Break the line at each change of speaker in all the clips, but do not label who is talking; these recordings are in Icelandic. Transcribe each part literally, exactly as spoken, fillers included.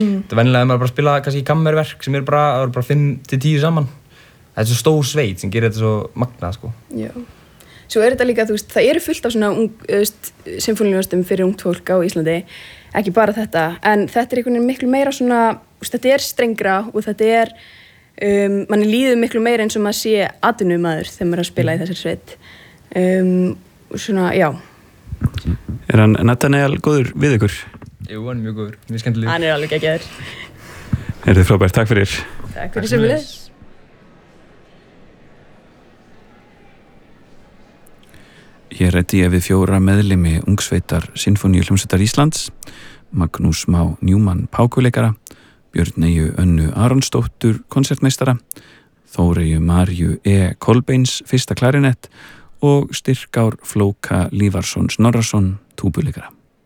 Mm. Það er venjulega að maður bara spila kannski kammerverk sem eru bara, er bara fimm til tíu saman. Það er svo stór sveit sem gerir þetta svo magnað, sko.
Já. Svo er þetta líka, þú veist, það eru fullt af svona symfóníuljónstum fyrir ungt fólk á Íslandi, ekki bara þetta, en þetta er einhvern veginn miklu meira svona, veist, þetta er strengra og þetta er, um, manni líður miklu meira eins og maður sé atvinnumaður þegar maður er að spila í þessari sveit. Um, svona, já.
Er hann Nathanael góður við ykkur?
Jú, hann er mjög góður, mjög skemmtilegur.
Hann er alveg geggjaður.
Er þið frábært, takk fyrir.
Takk fyrir sömuleiðis.
Hér ræddi ég við fjóra meðlimi ungsveitar Sinfóníuhljómsveitar Íslands, Magnús Má Njúmann pákuleikara, Björneyju Önnu Aronsdóttur konsertmeistara, Þóreyju Maríu E. Kolbeins fyrsta klarinett og Styrkár Flóka Lífarsson Snorrason túbuleikara.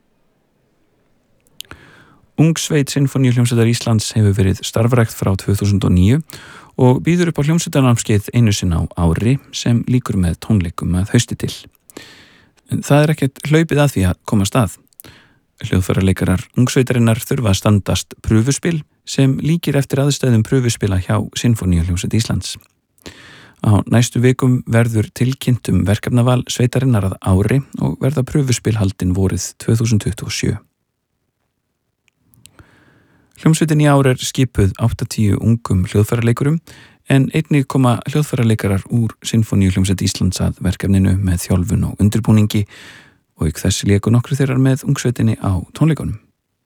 Ungsveit Sinfóníuhljómsveitar Íslands hefur verið starfrækt frá tvö þúsund og níu og býður upp á hljómsveitarnámskeið einu sinni á ári sem líkur með tónleikum að hausti til. En það er ekkert hlaupið að því að komast að. Hljóðfæraleikarar ungsveitarinnar þurfa að standast pröfuspil sem líkir eftir aðstæðum pröfuspila hjá Sinfóníuhljómsveit Íslands. Á næstu vikum verður tilkynnt um verkefnaval sveitarinnar að ári og verða pröfuspil haldin vorið tvö þúsund tuttugu og sjö. Hljómsveitin í ár er skipuð áttatíu ungum hljóðfæraleikurum en einnig koma hljóðfæraleikarar úr Sinfóníuhljómsveit Íslands að verkefninu með þjálfun og undirbúningi og auk þess léku nokkru þeirra með ungsveitinni á tónleikunum.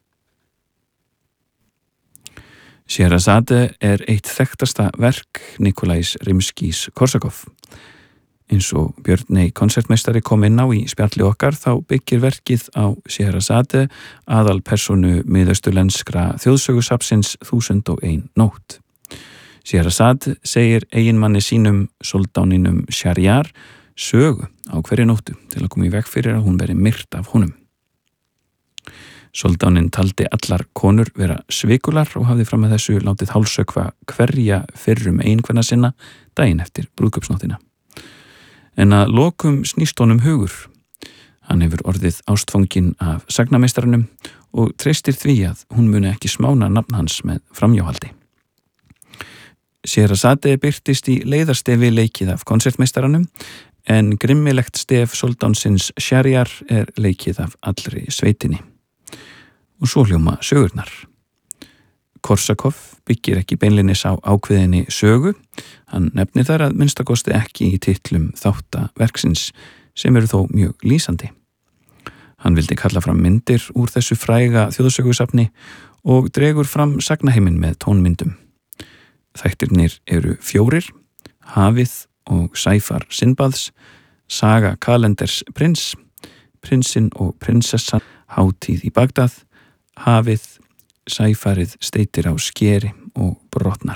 Sherazade er eitt þekktasta verk Nikolajs Rimskijs-Korsakov. Eins og Björney konsertmeistari kom inn á í spjalli okkar þá byggir verkið á Sherazade, aðalpersonu miðausturlenskra þjóðsögusafnsins þúsund og ein nótt. Sherazade segir eiginmanni sínum, soldáninum Shahryar, sögu á hverju nóttu til að koma í veg fyrir að hún veri myrt af honum. Soldáninn taldi allar konur vera svikular og hafði fram að þessu látið hálsökva hverja fyrrum eiginkvenna sinna daginn eftir brúðkaupsnóttina. En að lokum snýst honum hugur. Hann hefur orðið ástfanginn af sagnameistaranum og treystir því að hún muni ekki smána nafn hans með framhjáhaldi. Sherazade birtist í leiðarstefi leikið af konsertmeistaranum en grimmilegt stef soldánsins Shahryar er leikið af allri sveitinni. Og svo hljóma sögurnar. Korsakov byggir ekki beinlinnis á ákveðinni sögu. Hann nefnir þar að minnstakosti ekki í titlum þáttaverksins sem eru þó mjög lýsandi. Hann vildi kalla fram myndir úr þessu fræga þjóðsögusafni og dregur fram sagnaheiminn með tónmyndum. Þættirnir eru fjórir, Hafið og Sæfar Sinbads, Saga Kalenders prins, Prinsinn og prinsessan, Hátíð í Bagdad, Hafið, Sæfarið steytir á skeri og brotnar.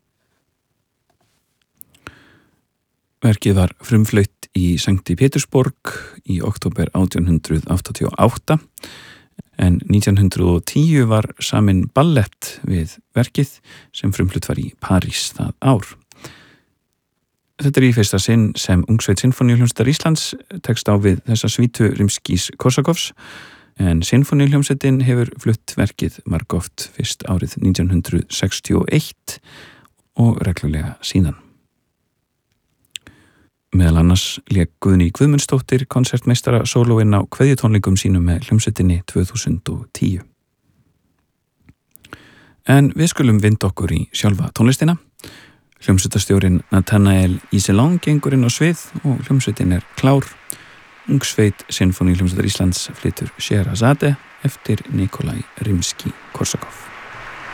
Verkið var frumflutt í Sankti Pétursborg í október átján hundrað áttatíu og átta en nítján hundrað og tíu var samin ballett við verkið sem frumflutt var í París það ár. Þetta er í fyrsta sinn sem Ungsveit Sinfóníuhljómsveitar Íslands tekst á við þessa svítu Rimskijs-Korsakovs en Sinfóníuhljómsveitin hefur flutt verkið margoft fyrst árið nítján hundrað sextíu og eitt og reglulega síðan. Meðal annars lék Guðný Guðmundsdóttir konsertmeistara sólóinn á kveðjutónleikum sínum með hljómsveitinni tvö þúsund og tíu. En við skulum vinda okkur í sjálfa tónlistina. Hljómsveitarstjórinn Nathanael Iselong gengur inn á svið og hljómsveitin er klár. Ungsveit Sinfóníuhljómsveitar Íslands flytur Sherazade eftir Nikolaj Rimskij-Korsakov.